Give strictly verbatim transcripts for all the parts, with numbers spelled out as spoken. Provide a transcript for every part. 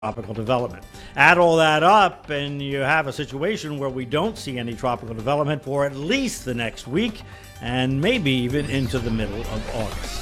tropical development. Add all that up, and you have a situation where we don't see any tropical development for at least the next week, and maybe even into the middle of August.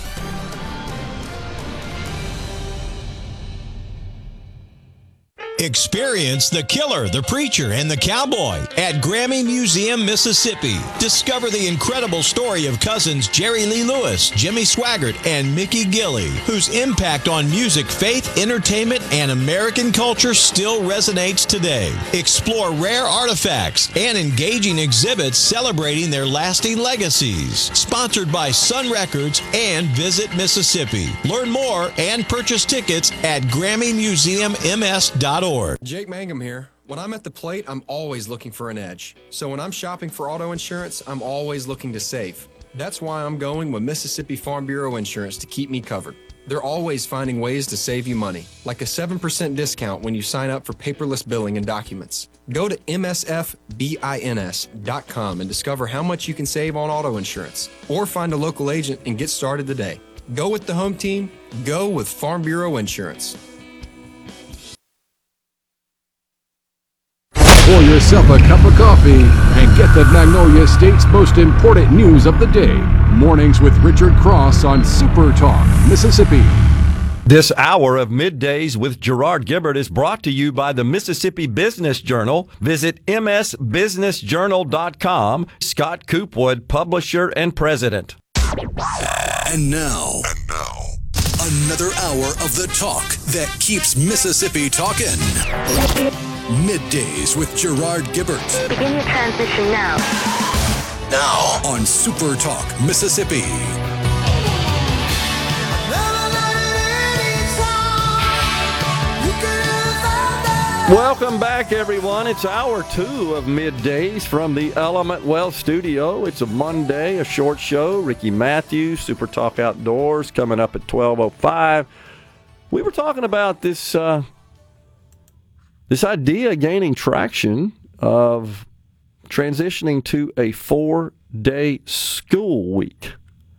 Experience the Killer, the Preacher, and the Cowboy at Grammy Museum, Mississippi. Discover the incredible story of cousins Jerry Lee Lewis, Jimmy Swaggart, and Mickey Gilley, whose impact on music, faith, entertainment, and American culture still resonates today. Explore rare artifacts and engaging exhibits celebrating their lasting legacies. Sponsored by Sun Records and Visit Mississippi. Learn more and purchase tickets at Grammy Museum M S dot org. Jake Mangum here. When I'm at the plate, I'm always looking for an edge. So when I'm shopping for auto insurance, I'm always looking to save. That's why I'm going with Mississippi Farm Bureau Insurance to keep me covered. They're always finding ways to save you money, like a seven percent discount when you sign up for paperless billing and documents. Go to M S F bins dot com and discover how much you can save on auto insurance, or find a local agent and get started today. Go with the home team. Go with Farm Bureau Insurance. Pour yourself a cup of coffee and get the Magnolia State's most important news of the day. Mornings with Richard Cross on Super Talk, Mississippi. This hour of Middays with Gerard Gibert is brought to you by the Mississippi Business Journal. Visit m s business journal dot com. Scott Coopwood, publisher and president. And now, and now, another hour of the talk that keeps Mississippi talking. Middays with Gerard Gibert. Begin your transition now. Now on Super Talk, Mississippi. Welcome back, everyone. It's hour two of Middays from the Element Wealth Studio. It's a Monday, a short show. Ricky Matthews, Super Talk Outdoors, coming up at twelve oh five. We were talking about this... Uh, This idea gaining traction of transitioning to a four-day school week.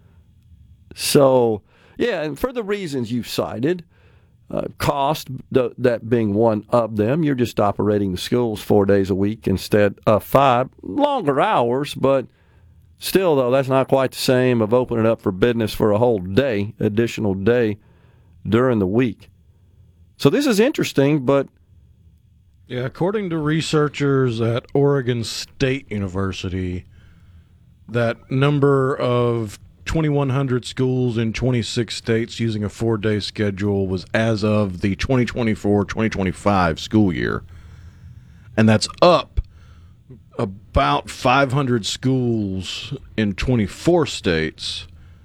So, yeah, and for the reasons you've cited, uh, cost, th- that being one of them, you're just operating the schools four days a week instead of five. Longer hours, but still, though, that's not quite the same of opening up for business for a whole day, additional day during the week. So this is interesting, but yeah, according to researchers at Oregon State University, that number of twenty-one hundred schools in twenty-six states using a four-day schedule was as of the twenty twenty-four twenty twenty-five school year. And that's up about five hundred schools in twenty-four states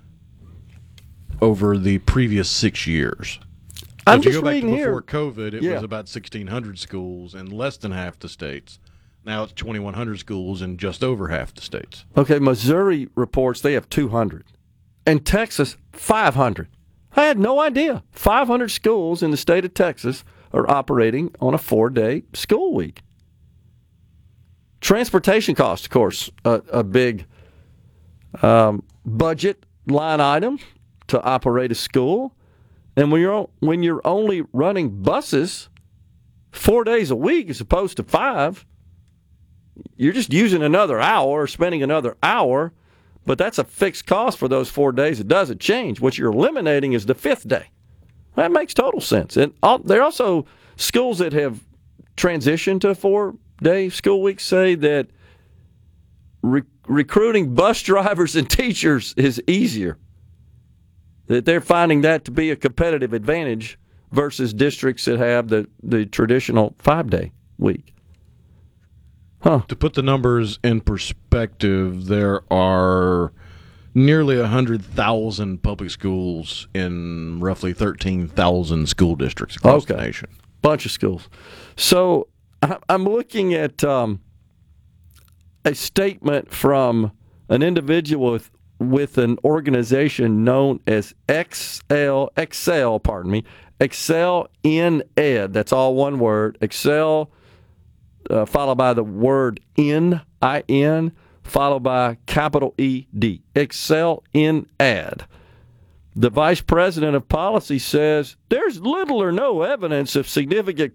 over the previous six years. So I'm if you just go back reading to before here. COVID, it Yeah. was about sixteen hundred schools in less than half the states. Now it's twenty-one hundred schools in just over half the states. Okay, Missouri reports they have two hundred. And Texas, five hundred. I had no idea. five hundred schools in the state of Texas are operating on a four-day school week. Transportation costs, of course, a, a big um, budget line item to operate a school. And when you're when you're only running buses four days a week as opposed to five, you're just using another hour or spending another hour, but that's a fixed cost for those four days. It doesn't change. What you're eliminating is the fifth day. That makes total sense. And all, there are also schools that have transitioned to a four-day school week say that re- recruiting bus drivers and teachers is easier. That they're finding that to be a competitive advantage versus districts that have the, the traditional five-day week. Huh. To put the numbers in perspective, there are nearly one hundred thousand public schools in roughly thirteen thousand school districts across Okay. the nation. Bunch of schools. So I- I'm looking at um, a statement from an individual with with an organization known as Excel, Excel, pardon me, Excel in Ed. That's all one word. Excel, uh, followed by the word in, I N, followed by capital E D. Excel in Ed. The vice president of policy says there's little or no evidence of significant